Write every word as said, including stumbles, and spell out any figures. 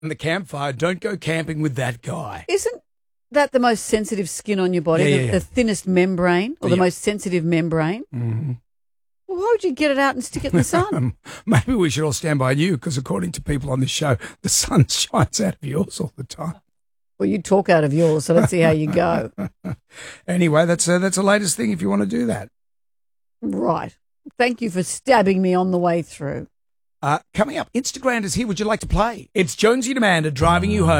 the campfire, don't go camping with that guy. Isn't that the most sensitive skin on your body, Yeah, the, yeah, yeah. the thinnest membrane or the Yeah. most sensitive membrane? Mm-hmm. Well, why would you get it out and stick it in the sun? Um, maybe we should all stand by you because according to people on this show, the sun shines out of yours all the time. Well, you talk out of yours, so let's see how you go. Anyway, that's uh, that's the latest thing if you want to do that. Right. Thank you for stabbing me on the way through. Uh, coming up, Instagram is here. Would you like to play? It's Jonesy and Amanda driving you home.